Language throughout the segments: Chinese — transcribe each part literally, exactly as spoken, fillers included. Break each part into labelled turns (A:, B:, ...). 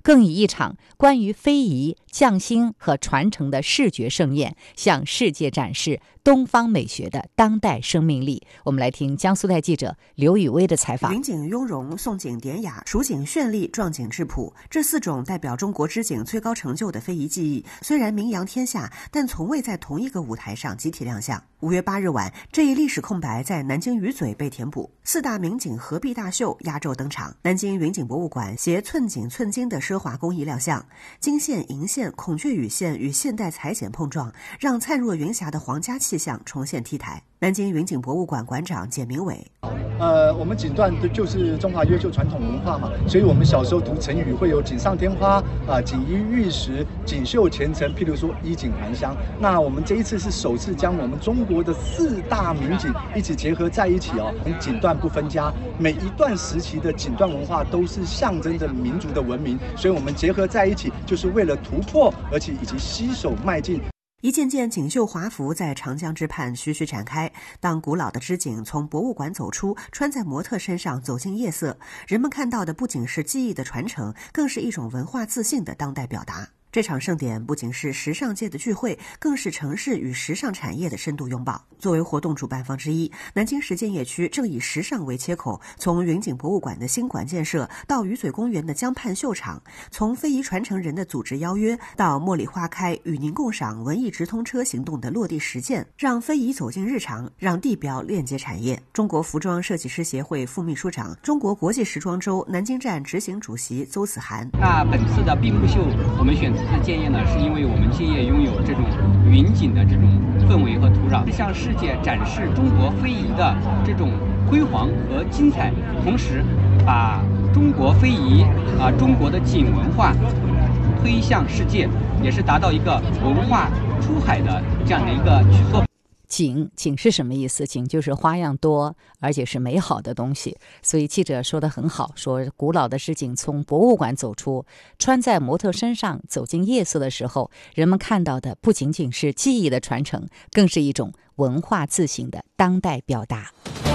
A: 更以一场关于非遗、匠心和传承的视觉盛宴，向世界展示东方美学的当代生命力。我们来听江苏台记者刘雨薇的采访。
B: 云锦雍容，宋锦典雅，蜀锦绚丽，壮锦质朴，这四种代表中国织锦最高成就的非遗技艺，虽然名扬天下，但从未在同一个舞台上集体亮相。五月八日晚，这一历史空白在南京鱼嘴被填补，四大名锦合璧大秀压轴登场。南京云锦博物馆携寸锦寸金的奢华工艺亮相，金线、银线、孔雀羽线与现代裁剪碰撞，让灿若云霞的皇家气象重现 T 台。南京云锦博物馆馆长简明伟，
C: 呃，我们锦缎就是中华优秀传统文化嘛，所以我们小时候读成语会有锦上添花啊、锦衣玉食、锦绣前程，譬如说衣锦还乡。那我们这一次是首次将我们中国的四大名锦一起结合在一起哦，锦缎不分家，每一段时期的锦缎文化都是象征着民族的文明，所以我们结合在一起，就是为了突破，而且以及携手迈进。
B: 一件件锦绣华服在长江之畔徐徐展开，当古老的织锦从博物馆走出，穿在模特身上走进夜色，人们看到的不仅是技艺的传承，更是一种文化自信的当代表达。这场盛典不仅是时尚界的聚会，更是城市与时尚产业的深度拥抱。作为活动主办方之一，南京市建邺区正以时尚为切口，从云锦博物馆的新馆建设到鱼嘴公园的江畔秀场，从非遗传承人的组织邀约到茉莉花开与您共赏文艺直通车行动的落地实践，让非遗走进日常，让地标链接产业。中国服装设计师协会副秘书长、中国国际时装周南京站执行主席邹子涵，
D: 那本次的闭幕秀我们选择是建业呢，是因为我们建业拥有这种云锦的这种氛围和土壤，向世界展示中国非遗的这种辉煌和精彩，同时把中国非遗啊、中国的锦文化推向世界，也是达到一个文化出海的这样的一个举措。
A: 锦锦是什么意思？锦就是花样多，而且是美好的东西。所以记者说得很好，说古老的织锦从博物馆走出，穿在模特身上，走进夜色的时候，人们看到的不仅仅是技艺的传承，更是一种文化自信的当代表达。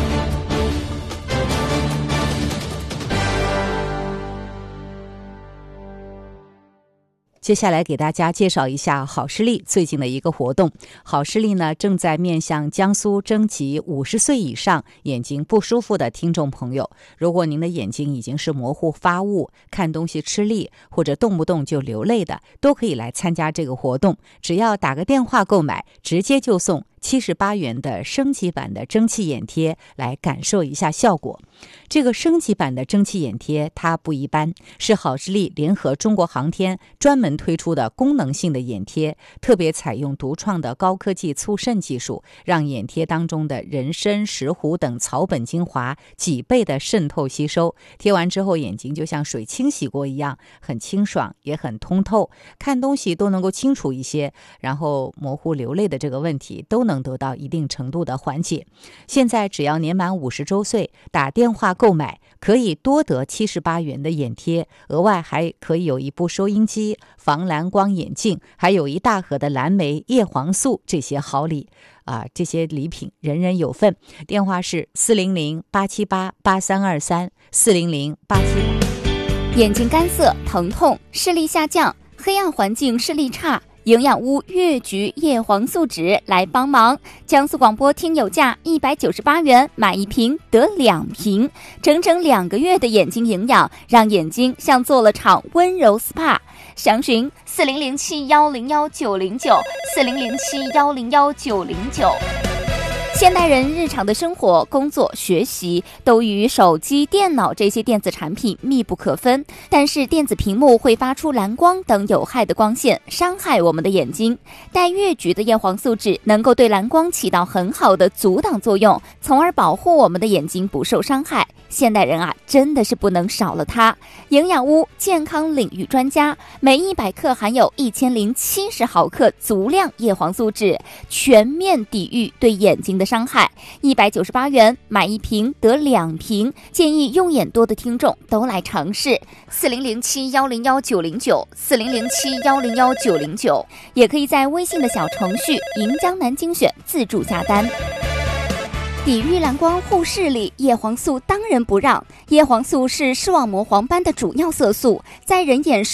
A: 接下来给大家介绍一下好视力最近的一个活动。好视力呢，正在面向江苏征集五十岁以上眼睛不舒服的听众朋友。如果您的眼睛已经是模糊发雾、看东西吃力或者动不动就流泪的，都可以来参加这个活动。只要打个电话购买，直接就送七十八元的升级版的蒸汽眼贴，来感受一下效果。这个升级版的蒸汽眼贴它不一般，是好视力联合中国航天专门推出的功能性的眼贴，特别采用独创的高科技促渗技术，让眼贴当中的人参、石斛等草本精华几倍的渗透吸收，贴完之后眼睛就像水清洗过一样，很清爽也很通透，看东西都能够清楚一些，然后模糊流泪的这个问题都能得到一定程度的缓解。现在只要年满五十周岁，打电话购买可以多得七十八元的眼贴，额外还可以有一部收音机、防蓝光眼镜，还有一大盒的蓝莓、叶黄素这些好礼啊！这些礼品人人有份。电话是四零零八七八八三二三四零零八七八。
E: 眼睛干涩、疼痛、视力下降、黑暗环境视力差，营养屋越橘叶黄素酯来帮忙。江苏广播听友价一百九十八元买一瓶得两瓶，整整两个月的眼睛营养，让眼睛像做了场温柔 S P A。 详询四零零七幺零幺九零九四零零七幺零幺九零九。现代人日常的生活、工作、学习都与手机、电脑这些电子产品密不可分，但是电子屏幕会发出蓝光等有害的光线，伤害我们的眼睛。带越橘的叶黄素酯能够对蓝光起到很好的阻挡作用，从而保护我们的眼睛不受伤害。现代人啊，真的是不能少了它。营养屋健康领域专家，每一百克含有一千零七十毫克足量叶黄素酯，全面抵御对眼睛的伤害。一百九十八元买一瓶得两瓶，建议用眼多的听众都来尝试。四零零七幺零幺九零九四零零七幺零幺九零九，也可以在微信的小程序银江南精选自助下单。抵御蓝光护视力，叶黄素当仁不让。叶黄素是视网膜黄斑的主要色素，在人眼